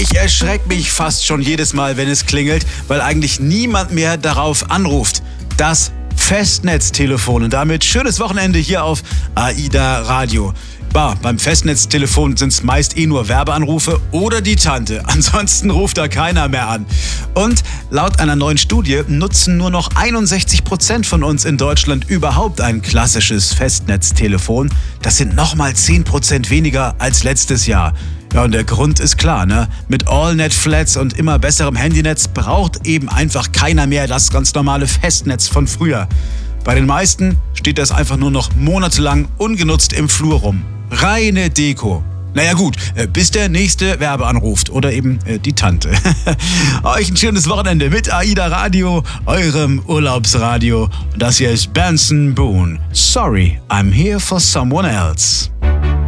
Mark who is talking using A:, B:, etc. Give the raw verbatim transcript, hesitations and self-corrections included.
A: Ich erschrecke mich fast schon jedes Mal, wenn es klingelt, weil eigentlich niemand mehr darauf anruft. Das Festnetztelefon. Und damit schönes Wochenende hier auf AIDA Radio. Bah, beim Festnetztelefon sind es meist eh nur Werbeanrufe oder die Tante. Ansonsten ruft da keiner mehr an. Und laut einer neuen Studie nutzen nur noch einundsechzig Prozent von uns in Deutschland überhaupt ein klassisches Festnetztelefon. Das sind nochmal zehn Prozent weniger als letztes Jahr. Ja, und der Grund ist klar, ne? Mit AllNet-Flats und immer besserem Handynetz braucht eben einfach keiner mehr das ganz normale Festnetz von früher. Bei den meisten steht das einfach nur noch monatelang ungenutzt im Flur rum. Reine Deko. Naja gut, bis der nächste Werbe anruft oder eben äh, die Tante. Euch ein schönes Wochenende mit AIDA Radio, eurem Urlaubsradio. Das hier ist Benson Boone. Sorry, I'm here for someone else.